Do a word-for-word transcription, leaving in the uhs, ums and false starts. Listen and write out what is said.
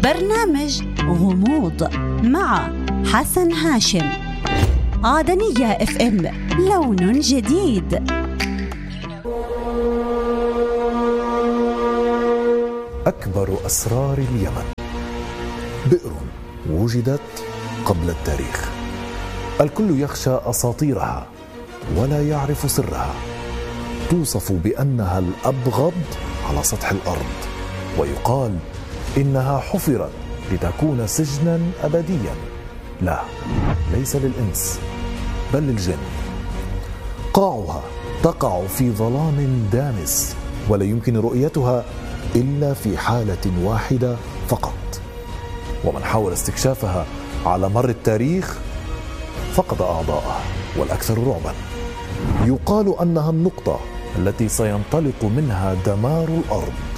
برنامج غموض مع حسن هاشم. عدنية اف ام، لون جديد. أكبر أسرار اليمن، بئر وجدت قبل التاريخ. الكل يخشى أساطيرها ولا يعرف سرها. توصف بأنها الأبغض على سطح الأرض، ويقال إنها حفرت لتكون سجنا أبديا. لا، ليس للإنس بل للجن. قاعها تقع في ظلام دامس، ولا يمكن رؤيتها إلا في حالة واحدة فقط. ومن حاول استكشافها على مر التاريخ فقد أعضاءه، والأكثر رعبا. يقال أنها النقطة التي سينطلق منها دمار الأرض.